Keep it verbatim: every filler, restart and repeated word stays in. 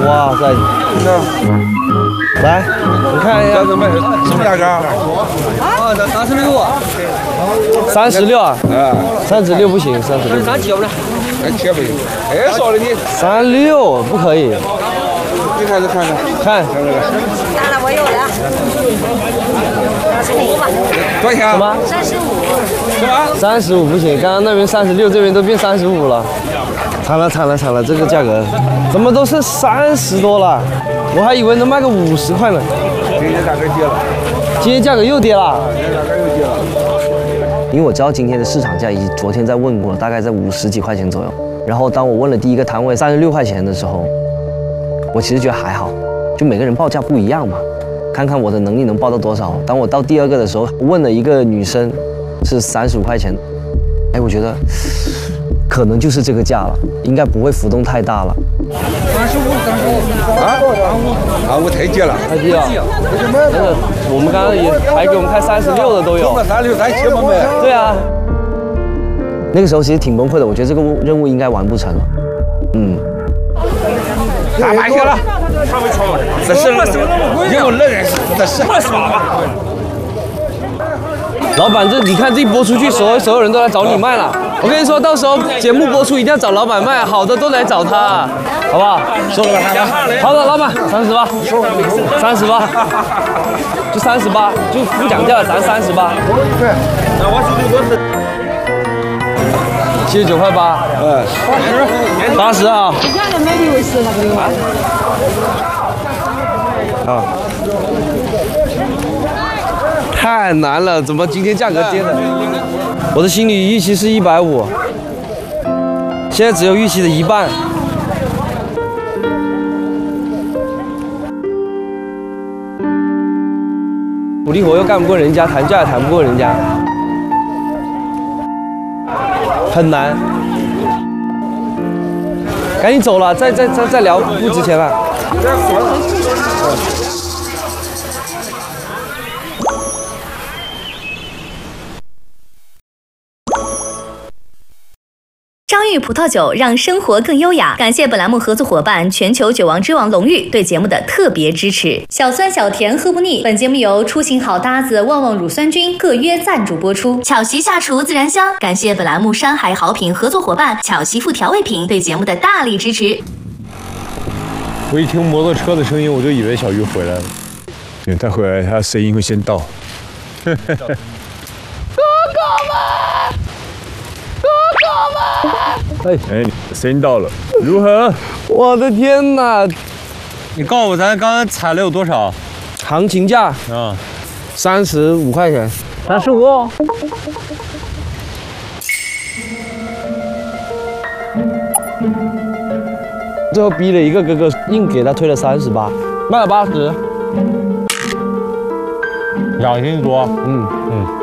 哇塞！来，你看一下， 什么什么价格？ 啊，这三十六啊， 三十六啊， 啊， 三十六不行，三十六。 三七不呢？ 三七不行。哎，说的你， 三六不可以。 你看这看看， 看看这个当然我有了，三十五吧， 多少钱？ 什么？ 三十五。 是吧？ 三十五不行，刚刚那边三十六，这边都变三十五了。惨了惨了惨了，这个价格怎么都是三十多了？我还以为能卖个五十块呢。 今天价格跌了， 今天价格又跌了。 今天价格又跌了。 因为我知道今天的市场价，以及昨天在问过，大概在五十几块钱左右。然后当我问了第一个摊位三十六块钱的时候，我其实觉得还好，就每个人报价不一样嘛，看看我的能力能报到多少。当我到第二个的时候，问了一个女生是三十五块钱，哎，我觉得可能就是这个价了，应该不会浮动太大了。 三十五，三十五啊！啊，我太低了， 太低了。那个我们刚刚也还给我们开三十六的都有。 三六三七嘛没？ 对啊。那个时候其实挺崩溃的，我觉得这个任务应该完不成了。嗯。 打满去了。这是有那人，这是二十八吧。 老板，这你看这一播出去，所有所有人都来找你卖了。我跟你说，到时候节目播出一定要找老板卖，好的都来找他，好不好？ 收了吧？ 好的，老板，三十八，三十八，就三十八，就不讲价了，咱三十八。 那我手里多是七十九块八， 嗯， 八十啊。 你看的美丽为是那个吗？ 啊。太难了，怎么今天价格跌的？我的心理预期是一百五，现在只有预期的一半。苦力活又干不过人家，谈价也谈不过人家，很难。赶紧走了，再再再再聊不值钱了。 张裕葡萄酒让生活更优雅。感谢本栏目合作伙伴全球酒王之王龙裕对节目的特别支持。小酸小甜喝不腻。本节目由出行好搭子旺旺乳酸菌特约赞助播出。巧媳下厨自然香。感谢本栏目山海好品合作伙伴巧媳妇调味品对节目的大力支持。 我一听摩托车的声音，我就以为小玉回来了。因为他回来，他声音会先到。哥哥们！哎哎，声音到了，如何？ 我的天哪！ 你告诉我，咱刚刚踩了有多少？ 行情价啊， 三十五块钱， 三十五。 最后逼了一个哥哥，硬给他推了三十八，卖了八十。 两斤多。 嗯嗯。